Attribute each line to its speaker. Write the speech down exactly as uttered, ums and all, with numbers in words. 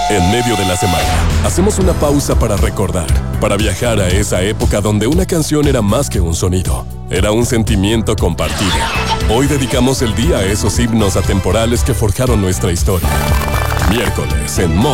Speaker 1: En medio de la semana, hacemos una pausa para recordar, para viajar a esa época donde una canción era más que un sonido, era un sentimiento compartido. Hoy dedicamos el día a esos himnos atemporales que forjaron nuestra historia. Miércoles en Moda